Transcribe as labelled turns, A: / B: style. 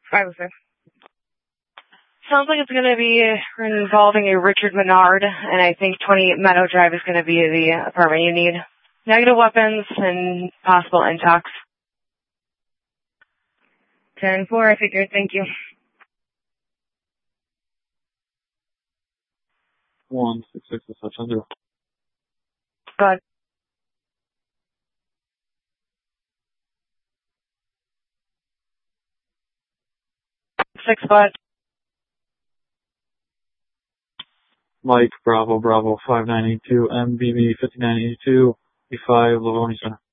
A: 506. Sounds like it's going to be involving a Richard Menard, and I think 28 Meadow Drive is going to be the apartment you need. Negative weapons and possible intox. 10-4, I figured. Thank you.
B: 166 is such under.
A: Go ahead. Six, bud.
B: Mike, Bravo, 5982, MBB 5982, B5, Livonia Center.